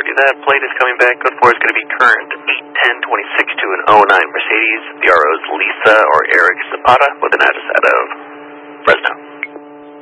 Roger that. Plate is coming back. Code 4 is going to be current 81026 to an 09 Mercedes. The RO is Lisa or Eric Zapata with an address out of